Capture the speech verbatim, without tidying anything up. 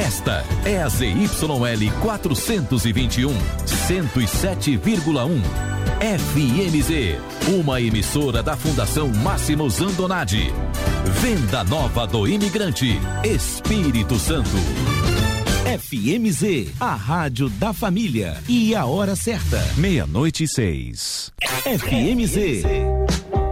Esta é a Z Y L quatrocentos e vinte e um, cento e sete vírgula um. F M Z, uma emissora da Fundação Máximo Zandonati. Venda Nova do Imigrante, Espírito Santo. F M Z, a rádio da família. E a hora certa, meia-noite e seis. F M Z.